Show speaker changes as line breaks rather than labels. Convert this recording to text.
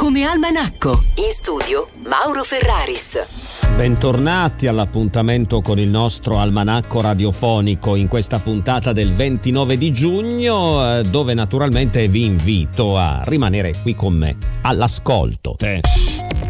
come Almanacco. In studio Mauro Ferraris.
Bentornati all'appuntamento con il nostro almanacco radiofonico in questa puntata del 29 di giugno, dove naturalmente vi invito a rimanere qui con me all'ascolto.